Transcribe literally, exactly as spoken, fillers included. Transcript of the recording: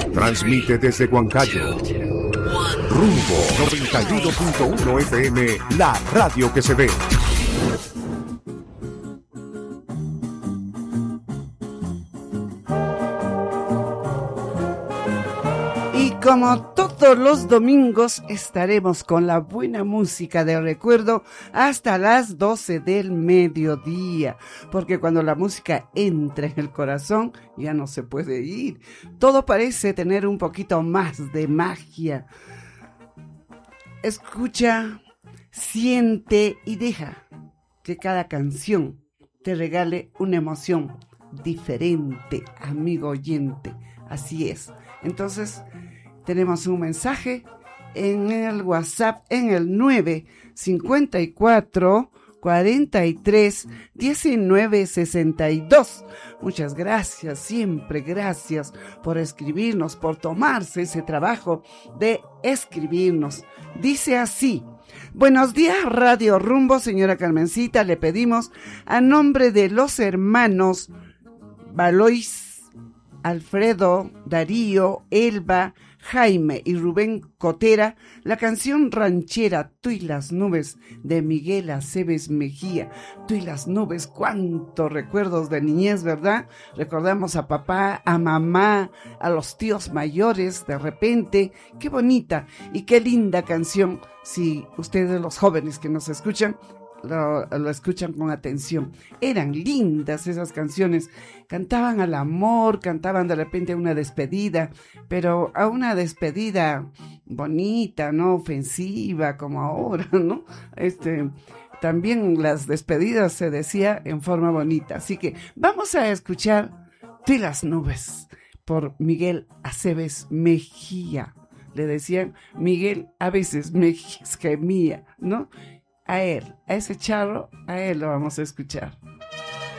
Transmite desde Huancayo. Rumbo noventa y uno punto uno F M, la radio que se ve. Y como todos los domingos estaremos con la buena música de recuerdo hasta las doce del mediodía, porque cuando la música entra en el corazón ya no se puede ir. Todo parece tener un poquito más de magia. Escucha, siente y deja que cada canción te regale una emoción diferente, amigo oyente. Así es. Entonces, tenemos un mensaje en el WhatsApp en el nueve cincuenta y cuatro cuarenta y tres diecinueve sesenta y dos. Muchas gracias, siempre gracias por escribirnos, por tomarse ese trabajo de escribirnos. Dice así: buenos días, Radio Rumbo, señora Carmencita, le pedimos a nombre de los hermanos Valois, Alfredo, Darío, Elba, Jaime y Rubén Cotera, la canción ranchera Tú y las nubes de Miguel Aceves Mejía. Tú y las nubes, cuántos recuerdos de niñez, ¿verdad? Recordamos a papá, a mamá, a los tíos mayores, de repente. Qué bonita y qué linda canción. Si ustedes, los jóvenes que nos escuchan, Lo, lo escuchan con atención. Eran lindas esas canciones. Cantaban al amor, cantaban de repente a una despedida, pero a una despedida bonita, no ofensiva como ahora, ¿no? Este, también las despedidas se decía en forma bonita. Así que vamos a escuchar Tú y las nubes por Miguel Aceves Mejía. Le decían Miguel a veces Mejía, ¿no? A él, a ese charro, a él lo vamos a escuchar.